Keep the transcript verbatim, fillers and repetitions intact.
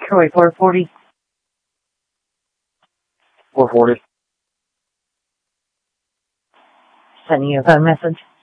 Troy, four forty. four forty. Sending you a phone message.